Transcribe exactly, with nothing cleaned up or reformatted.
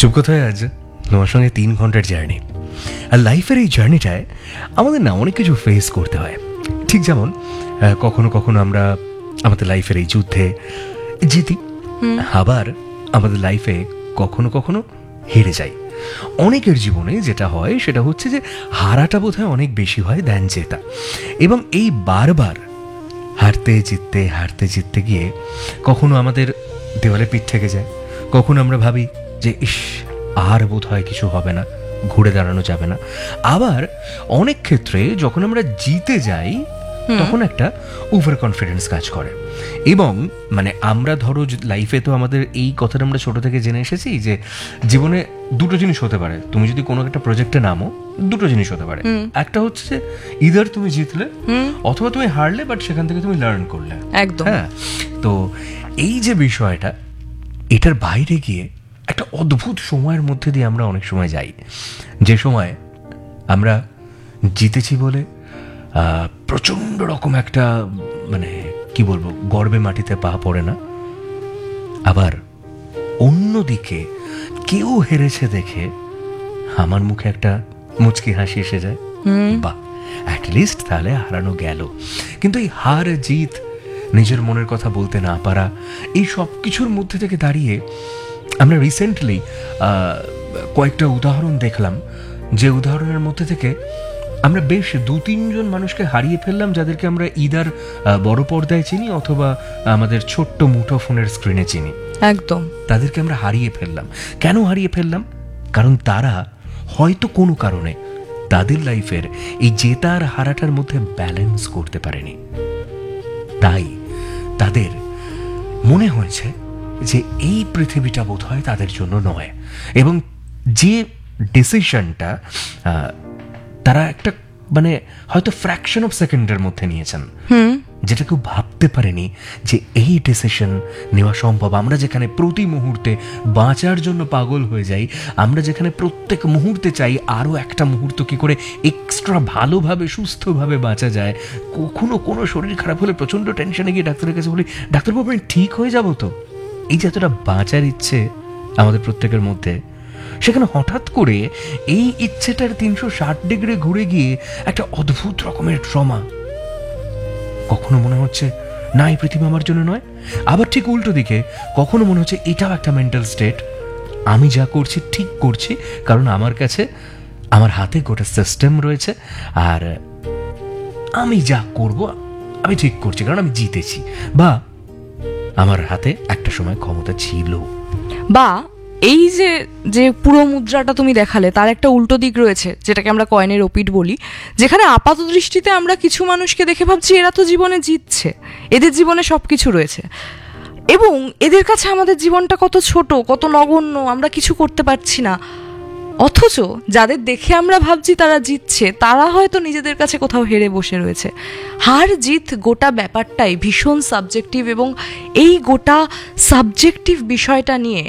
চুপ কোথায় আজ তোমার সঙ্গে তিন ঘন্টার জার্নি। আর লাইফের এই জার্নিটায় আমাদের না অনেক কিছু ফেস করতে হয়। ঠিক যেমন কখনো কখনো আমরা আমাদের লাইফের এই যুদ্ধে জিতি, আবার আমাদের লাইফে কখনো কখনো হেরে যাই। অনেকের জীবনে যেটা হয় সেটা হচ্ছে যে হারাটা বোধ হয় অনেক বেশি হয় দেন জেতা, এবং এই বারবার হারতে জিততে হারতে জিততে গিয়ে কখনো আমাদের দেওয়ালে পিঠ থেকে যায়, কখনো আমরা ভাবি যে ইস আর বোধ হয় কিছু হবে না, ঘুরে দাঁড়ানো যাবে না। আবার অনেক ক্ষেত্রে যখন আমরা জিতে যাই তখন একটা ওভার কনফিডেন্স কাজ করে। এবং মানে আমরা ধরো লাইফে তো আমাদের এই কথাটা আমরা ছোট থেকে জেনে এসেছি যে জীবনে দুটো জিনিস হতে পারে, তুমি যদি কোনো একটা প্রজেক্টে নামো দুটো জিনিস হতে পারে। একটা হচ্ছে যে ইদার তুমি জিতলে অথবা তুমি হারলে, বাট সেখান থেকে তুমি লার্ন করলে। একদম। হ্যাঁ, তো এই যে বিষয়টা, এটার বাইরে গিয়ে একটা অদ্ভুত সময়ের মধ্যে দিয়ে আমরা অনেক সময় যাই, যে সময় আমরা জিতেছি বলে প্রচণ্ড রকম একটা মানে কি বলবো গর্বে মাটিতে পা পড়ে না। আবার অন্যদিকে কেউ হেরেছে দেখে আমার মুখে একটা মুচকি হাসি এসে যায়, বাহ অ্যাটলিস্ট তাহলে হারানো গেল। কিন্তু এই হার জিত, নিজের মনের কথা বলতে না পারা, এই সব কিছুর মধ্যে থেকে দাঁড়িয়ে আমরা রিসেন্টলি কয়েকটা উদাহরণ দেখলাম, যে উদাহরণের মধ্যে থেকে আমরা বেশ দু তিনজন মানুষকে হারিয়ে ফেললাম, যাদেরকে আমরা ইদার বড় পর্দায় চিনি অথবা আমাদের ছোট্ট মুঠো ফোনের স্ক্রিনে চিনি। একদম, তাদেরকে আমরা হারিয়ে ফেললাম। কেন হারিয়ে ফেললাম? কারণ তারা হয়তো কোনো কারণে তাদের লাইফের এই জেতা আর হারাটার মধ্যে ব্যালেন্স করতে পারেনি। তাই তাদের মনে হয়েছে যে এই পৃথিবীটা বোধ হয় তাদের জন্য নয়, এবং যে ডিসিশনটা তারা একটা মানে হয়তো ফ্র্যাকশন অফ সেকেন্ডের মধ্যে নিয়েছেন, যেটা কেউ ভাবতে পারেনি যে এই ডিসিশন নেওয়া সম্ভব। আমরা যেখানে প্রতি মুহূর্তে বাঁচার জন্য পাগল হয়ে যাই, আমরা যেখানে প্রত্যেক মুহূর্তে চাই আরও একটা মুহূর্ত কি করে এক্সট্রা ভালোভাবে সুস্থভাবে বাঁচা যায়, কখনো কোনো শরীর খারাপ হলে প্রচণ্ড টেনশনে গিয়ে ডাক্তারের কাছে বলি ডাক্তারবাবু আমি ঠিক হয়ে যাব তো, এই যে এতটা বাঁচার ইচ্ছে আমাদের প্রত্যেকের মধ্যে, সেখানে হঠাৎ করে এই ইচ্ছেটার তিনশো ষাট ডিগ্রি ঘুরে গিয়ে একটা অদ্ভুত রকমের ট্রমা। কখনো মনে হচ্ছে না এই পৃথিবী আমার জন্য নয়, আবার ঠিক উল্টো দিকে কখনো মনে হচ্ছে এটাও একটা মেন্টাল স্টেট, আমি যা করছি ঠিক করছি কারণ আমার কাছে আমার হাতে গোটা সিস্টেম রয়েছে, আর আমি যা করব আমি ঠিক করছি কারণ আমি জিতেছি, বা আমার হাতে একটা সময় ক্ষমতা ছিল। বা এই যে যে পুরো মুদ্রাটা তুমি দেখালে তার একটা উল্টো দিক রয়েছে, যেটাকে আমরা কয়েনের ওপিট বলি, যেখানে আপাত দৃষ্টিতে আমরা কিছু মানুষকে দেখে ভাবছি এরা তো জীবনে জিতছে, এদের জীবনে সব কিছু রয়েছে, এবং এদের কাছে আমাদের জীবনটা কত ছোট, কত নগণ্য, আমরা কিছু করতে পারছি না। অথচ যাদের দেখে আমরা ভাবছি তারা জিতছে, তারা হয়তো নিজেদের কাছে কোথাও হেরে বসে রয়েছে। হার জিত গোটা ব্যাপারটাই ভীষণ সাবজেক্টিভ, এবং এই গোটা সাবজেক্টিভ বিষয়টা নিয়ে